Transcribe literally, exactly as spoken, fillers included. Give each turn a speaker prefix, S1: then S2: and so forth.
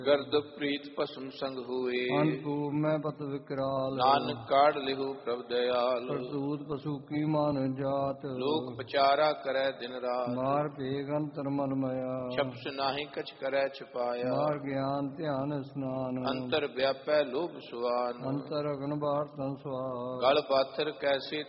S1: ਗਰਦ ਪ੍ਰੀਤ ਭਸਮ ਸੰਗ ਹੋਏ।
S2: ਅਨਕੂ ਮੈਂ ਪਤ ਵਿਕਰਾਲ।
S1: ਨਾਨਕ ਕਾੜ ਲਿਹੂ ਪ੍ਰਭ ਦਇਆਲ।
S2: ਕਰਤੂਤ ਪਸ਼ੂ ਕੀ ਮਾਨ ਜਾਤ।
S1: ਲੋਕ ਵਿਚਾਰਾ ਕਰੈ ਦਿਨ ਰਾਤ।
S2: ਮਾਰ ਭੇਗ ਅੰਤਰ ਮਨ ਮਾਇਆ।
S1: ਛਪਸ ਨਾਹੀ ਕਛ ਕਰੈ ਛਪਾਇਆ।
S2: ਮਾਰ ਗਿਆਨ ਧਿਆਨ ਇਸਨਾਨ।
S1: ਅੰਤਰ ਵਿਆਪੈ ਲੋਭ ਸੁਆਨ।
S2: ਅੰਤਰ ਅਗਨ ਬਾਰ ਸੰਸਵਾਰ।
S1: ਗਲ ਪਾਥਰ ਕੈਸੇ